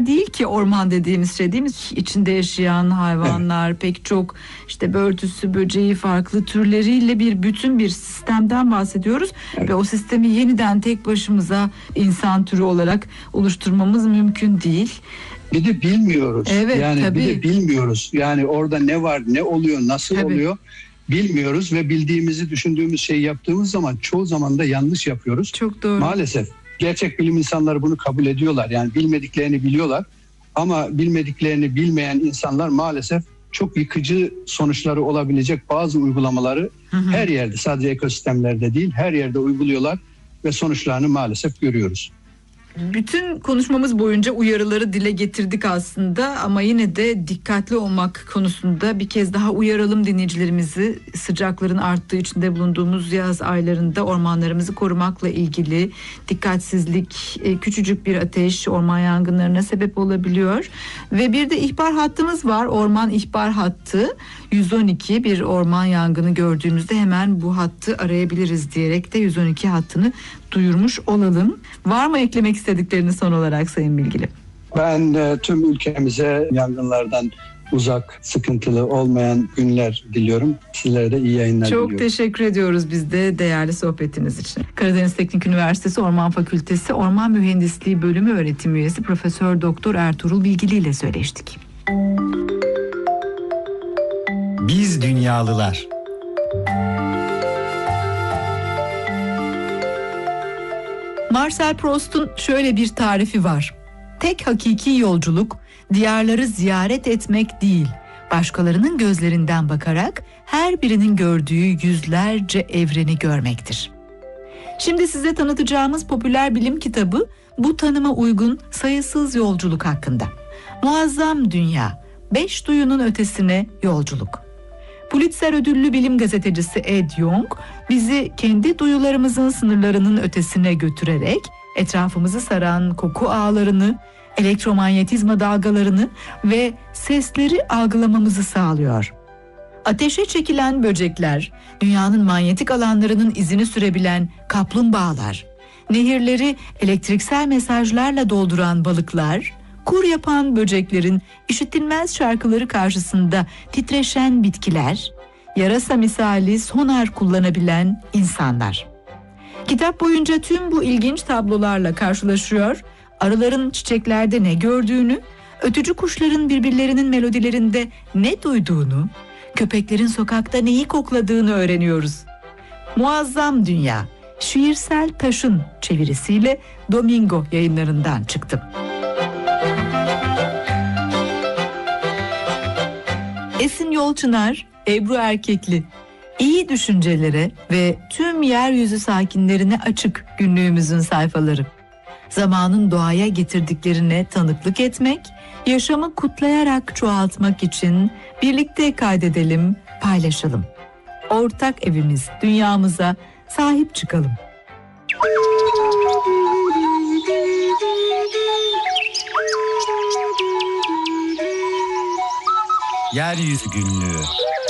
değil ki orman dediğimiz şey, değil mi? İçinde yaşayan hayvanlar, pek çok işte börtüsü, böceği, farklı türleriyle bir bütün bir sistemden bahsediyoruz. Ve o sistemi yeniden tek başımıza insan türü olarak oluşturmamız mümkün değil. Bir de bilmiyoruz. Evet, yani tabii. Bir de bilmiyoruz. Yani orada ne var, ne oluyor, nasıl Tabii. oluyor bilmiyoruz ve bildiğimizi düşündüğümüz şeyi yaptığımız zaman çoğu zaman da yanlış yapıyoruz. Çok doğru. Maalesef gerçek bilim insanları bunu kabul ediyorlar. Yani bilmediklerini biliyorlar ama bilmediklerini bilmeyen insanlar maalesef çok yıkıcı sonuçları olabilecek bazı uygulamaları her yerde, sadece ekosistemlerde değil, her yerde uyguluyorlar ve sonuçlarını maalesef görüyoruz. Bütün konuşmamız boyunca uyarıları dile getirdik aslında ama yine de dikkatli olmak konusunda bir kez daha uyaralım dinleyicilerimizi. Sıcakların arttığı içinde bulunduğumuz yaz aylarında ormanlarımızı korumakla ilgili dikkatsizlik, küçücük bir ateş orman yangınlarına sebep olabiliyor. Ve bir de ihbar hattımız var, orman ihbar hattı 112. Bir orman yangını gördüğümüzde hemen bu hattı arayabiliriz diyerek de 112 hattını duyurmuş olalım. Var mı eklemek istediklerini son olarak Sayın Bilgili? Ben tüm ülkemize yangınlardan uzak, sıkıntılı olmayan günler diliyorum. Sizlere de iyi yayınlar diliyorum. Çok teşekkür ediyoruz biz de değerli sohbetiniz için. Karadeniz Teknik Üniversitesi Orman Fakültesi Orman Mühendisliği Bölümü öğretim üyesi Profesör Doktor Ertuğrul Bilgili ile söyleştik. Biz Dünyalılar. Marcel Proust'un şöyle bir tarifi var. Tek hakiki yolculuk diyarları ziyaret etmek değil, başkalarının gözlerinden bakarak her birinin gördüğü yüzlerce evreni görmektir. Şimdi size tanıtacağımız popüler bilim kitabı bu tanıma uygun sayısız yolculuk hakkında. Muazzam Dünya, 5 duyunun ötesine yolculuk. Pulitzer ödüllü bilim gazetecisi Ed Yong bizi kendi duyularımızın sınırlarının ötesine götürerek etrafımızı saran koku ağlarını, elektromanyetizma dalgalarını ve sesleri algılamamızı sağlıyor. Ateşe çekilen böcekler, dünyanın manyetik alanlarının izini sürebilen kaplumbağalar, nehirleri elektriksel mesajlarla dolduran balıklar, kur yapan böceklerin işitilmez şarkıları karşısında titreşen bitkiler, yarasa misali sonar kullanabilen insanlar. Kitap boyunca tüm bu ilginç tablolarla karşılaşıyor, arıların çiçeklerde ne gördüğünü, ötücü kuşların birbirlerinin melodilerinde ne duyduğunu, köpeklerin sokakta neyi kokladığını öğreniyoruz. Muazzam Dünya, Şiirsel Taş'ın çevirisiyle Domingo yayınlarından çıktı. Esin Yolçınar, Ebru Erkekli, iyi düşüncelere ve tüm yeryüzü sakinlerine açık günlüğümüzün sayfaları. Zamanın doğaya getirdiklerine tanıklık etmek, yaşamı kutlayarak çoğaltmak için birlikte kaydedelim, paylaşalım. Ortak evimiz, dünyamıza sahip çıkalım. Yeryüzü Günlüğü.